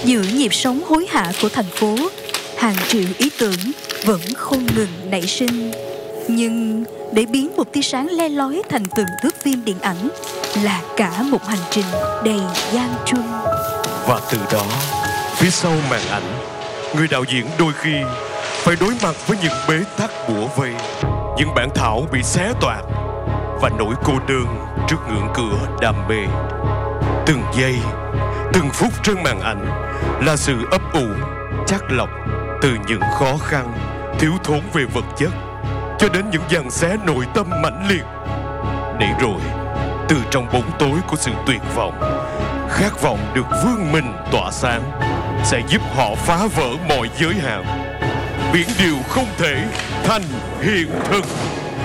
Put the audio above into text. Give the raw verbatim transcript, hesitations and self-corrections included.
Giữa nhịp sống hối hả của thành phố, hàng triệu ý tưởng vẫn không ngừng nảy sinh. Nhưng để biến một tia sáng le lói thành từng thước phim điện ảnh là cả một hành trình đầy gian truân. Và từ đó, phía sau màn ảnh, người đạo diễn đôi khi phải đối mặt với những bế tắc bủa vây, những bản thảo bị xé toạc và nỗi cô đơn trước ngưỡng cửa đam mê. Từng giây, từng phút trên màn ảnh là sự ấp ủ, chắt lọc từ những khó khăn, thiếu thốn về vật chất cho đến những giằng xé nội tâm mãnh liệt. Để rồi, từ trong bóng tối của sự tuyệt vọng, khát vọng được vươn mình tỏa sáng sẽ giúp họ phá vỡ mọi giới hạn, biến điều không thể thành hiện thực.